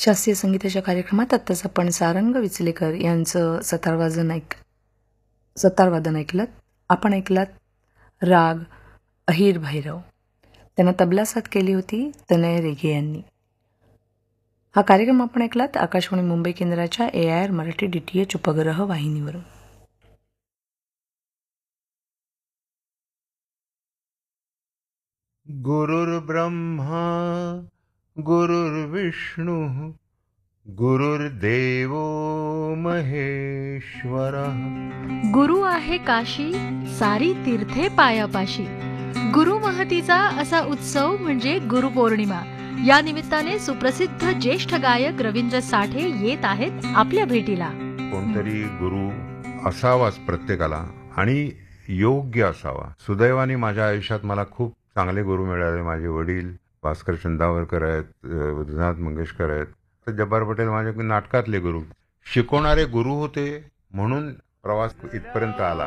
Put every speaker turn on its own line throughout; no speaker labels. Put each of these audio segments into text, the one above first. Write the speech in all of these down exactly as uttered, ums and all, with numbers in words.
शास्त्रीय संगीताच्या कार्यक्रमात आत्ताच आपण सारंग विचलेकर यांचं सतारवादन ऐक सतारवादन ऐकलं. आपण ऐकलात राग अहिर भैरव. त्यांना तबला साथ केली होती तनय रेघे यांनी. हा कार्यक्रम आपण ऐकलात आकाशवाणी मुंबई केंद्राच्या ए I R Marathi D T H उपग्रह वाहिनीवरून.
गुरुर्ब्रह्मा गुरुर्विष्णू गुरुर्देवो महेश्वरः.
गुरु आहे काशी सारी तीर्थे पायापाशी. गुरु महतीचा असा उत्सव म्हणजे गुरुपौर्णिमा. या निमित्ताने सुप्रसिद्ध ज्येष्ठ गायक रवींद्र साठे येत आहेत आपल्या भेटीला.
कोणतरी गुरु असावाच प्रत्येकाला आणि योग्य असावा. सुदैवाने माझ्या आयुष्यात मला खूप चांगले गुरु मिळाले. माझे वडील भास्कर चंदावरकर आहेत, वैद्यनाथ मंगेशकर आहेत, तर जब्बार पटेल माझे नाटकातले गुरु. शिकवणारे गुरु होते म्हणून प्रवास इथपर्यंत आला.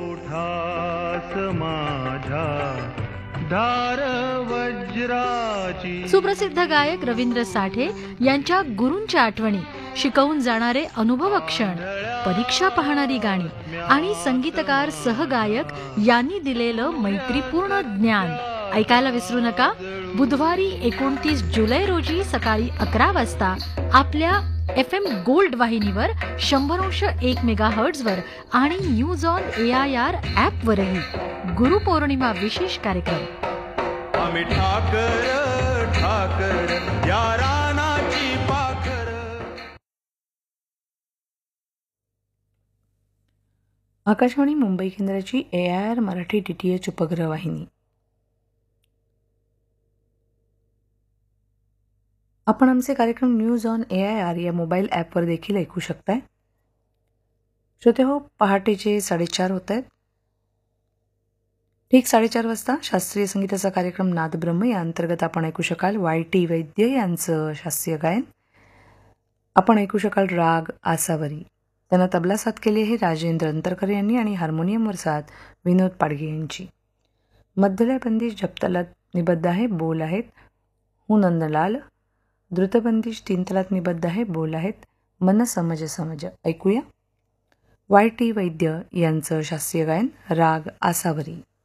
सुप्रसिद्ध गायक रवींद्र साठे यांच्या गुरूंच्या आठवणी, शिकवून जाणारे अनुभव क्षण, परीक्षा पाहणारी गाणी आणि संगीतकार सहगायक यांनी दिलेलं मैत्रीपूर्ण ज्ञान ऐकायला विसरू नका. बुधवारी एकोणतीस जुलै रोजी सकाळी अकरा वाजता आपल्या एफ एम गोल्ड वाहिनीवर शंभर एक मेगा हर्ट्झवर आणि news on A I R ॲपवरही Guru Purnima विशेष कार्यक्रम.
आम्ही ठाकर ठाकर या रानाची पाखर.
आकाशवाणी मुंबई केंद्राची ए I R Marathi D T H उपग्रह वाहिनी. आपण आमचे कार्यक्रम news on A I R या मोबाईल ॲपवर देखील ऐकू शकताय. श्रोते हो, पहाटेचे साडेचार होत आहेत. ठीक साडेचार वाजता शास्त्रीय संगीताचा कार्यक्रम नादब्रह्म या अंतर्गत आपण ऐकू शकाल वाय टी वैद्य यांचं शास्त्रीय गायन. आपण ऐकू शकाल राग आसावरी. त्यांना तबला साथ केली आहे राजेंद्र अंतरकर यांनी आणि हार्मोनियमवर साथ विनोद पाडगे यांची. मध्यलय बंदिश जपतालात निबद्ध आहे, बोल आहेत हू नंदलाल. द्रुतबंदिश तीन तलात निबद्ध आहे, बोल आहेत मन समज समज. ऐकूया वाय टी वैद्य यांचं शास्त्रीय गायन राग आसावरी.